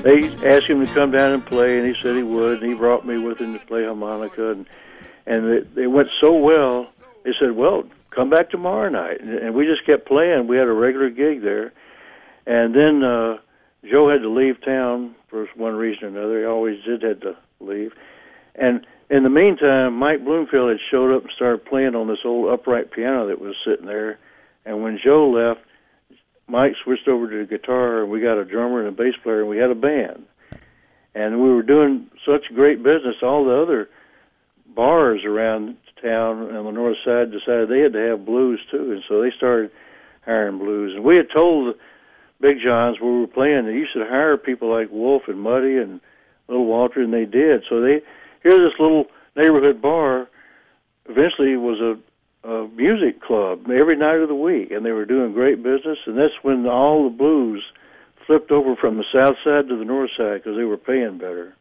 they asked him to come down and play, and he said he would. And he brought me with him to play harmonica, and it went so well. They said, "Well, come back tomorrow night," and we just kept playing. We had a regular gig there, and then Joe had to leave town for one reason or another. He always did have to leave, and in the meantime, Mike Bloomfield had showed up and started playing on this old upright piano that was sitting there. And when Joe left, Mike switched over to the guitar, and we got a drummer and a bass player, and we had a band. And we were doing such great business. All the other bars around town on the north side decided they had to have blues, too. And so they started hiring blues. And we had told Big John's where we were playing that you should hire people like Wolf and Muddy and Little Walter, and they did. So here this little neighborhood bar eventually was a music club every night of the week, and they were doing great business. And that's when all the blues flipped over from the south side to the north side because they were paying better.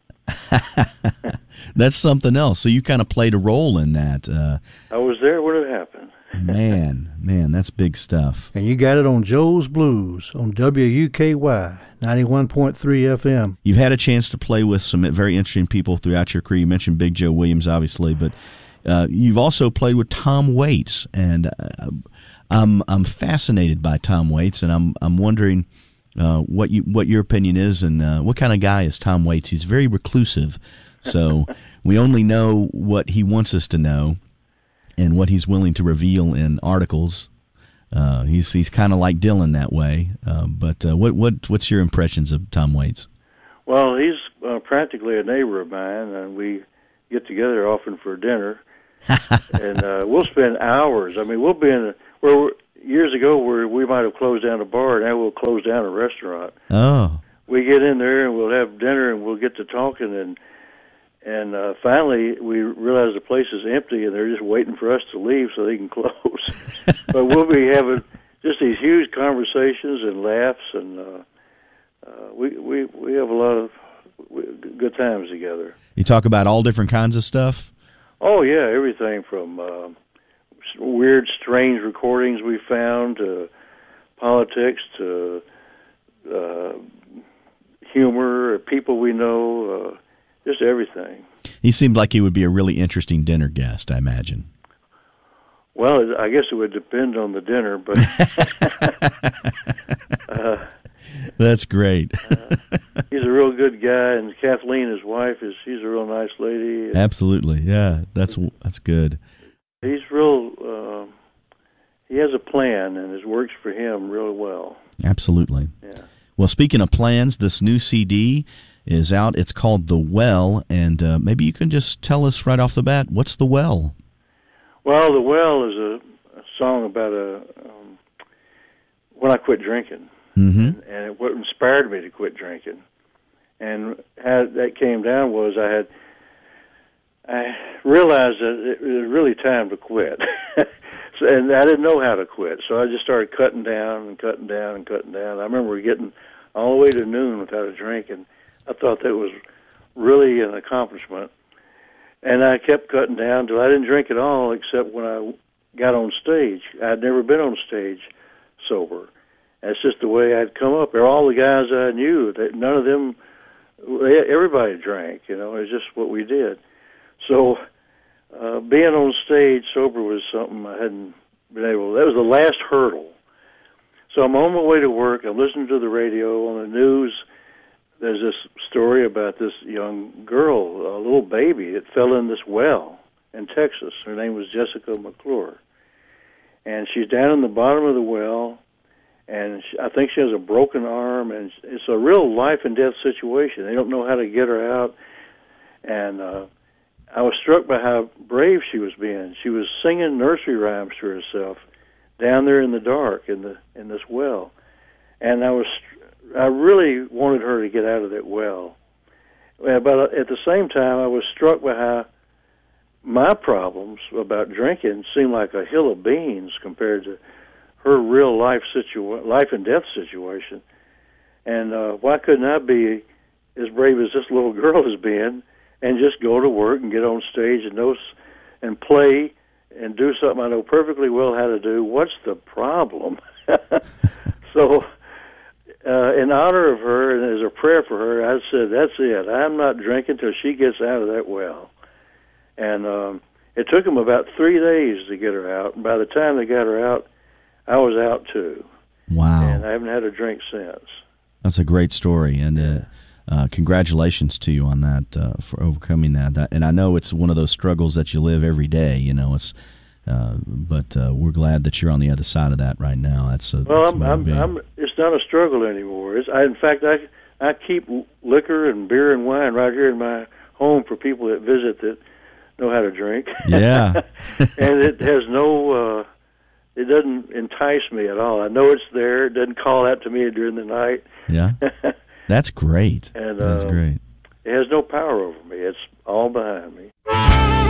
That's something else. So you kind of played a role in that. I was there when it happened. man, that's big stuff. And you got it on Joe's Blues on WUKY 91.3 FM. You've had a chance to play with some very interesting people throughout your career. You mentioned Big Joe Williams, obviously, but you've also played with Tom Waits, and I'm fascinated by Tom Waits, and I'm wondering what your opinion is, and what kind of guy is Tom Waits? He's very reclusive, so we only know what he wants us to know, and what he's willing to reveal in articles. He's kind of like Dylan that way. But what's your impressions of Tom Waits? Well, he's practically a neighbor of mine, and we get together often for dinner, and we'll spend hours. I mean, we'll be years ago where we might have closed down a bar, now we'll close down a restaurant. Oh. We get in there and we'll have dinner and we'll get to talking, and finally we realize the place is empty and they're just waiting for us to leave so they can close. But we'll be having just these huge conversations and laughs, and we have a lot of good times together. You talk about all different kinds of stuff? Oh, yeah, everything from weird, strange recordings we found to politics to humor, people we know, just everything. He seemed like he would be a really interesting dinner guest, I imagine. Well, I guess it would depend on the dinner, but... That's great. He's a real good guy, and Kathleen, his wife, she's a real nice lady. Absolutely, yeah, that's good. He's real, he has a plan, and it works for him really well. Absolutely. Yeah. Well, speaking of plans, this new CD is out. It's called The Well, and maybe you can just tell us right off the bat, what's The Well? Well, The Well is a song about when I quit drinking, and what inspired me to quit drinking. And how that came down was I realized that it was really time to quit. And I didn't know how to quit, so I just started cutting down and cutting down and cutting down. I remember getting all the way to noon without a drink, and I thought that was really an accomplishment. And I kept cutting down until I didn't drink at all, except when I got on stage. I'd never been on stage sober. That's just the way I'd come up. All the guys I knew, none of them, everybody drank, it was just what we did. So being on stage sober was something I hadn't been able to. That was the last hurdle. So I'm on my way to work. I'm listening to the radio. On the news, there's this story about this young girl, a little baby, that fell in this well in Texas. Her name was Jessica McClure. And she's down in the bottom of the well, and I think she has a broken arm, and it's a real life and death situation. They don't know how to get her out. And I was struck by how brave she was being. She was singing nursery rhymes to herself down there in the dark in this well. And I really wanted her to get out of that well. But at the same time, I was struck by how my problems about drinking seemed like a hill of beans compared to her real life and death situation. And why couldn't I be as brave as this little girl is being and just go to work and get on stage and play and do something I know perfectly well how to do? What's the problem? So in honor of her and as a prayer for her, I said, "That's it. I'm not drinking till she gets out of that well." And it took them about 3 days to get her out. And by the time they got her out, I was out too. Wow. And I haven't had a drink since. That's a great story, and congratulations to you on that, for overcoming that. And I know it's one of those struggles that you live every day. But we're glad that you're on the other side of that right now. It's not a struggle anymore. In fact, I keep liquor and beer and wine right here in my home for people that visit that know how to drink. Yeah. And it has no. It doesn't entice me at all. I know it's there. It doesn't call out to me during the night. Yeah, that's great. And that's great. It has no power over me. It's all behind me.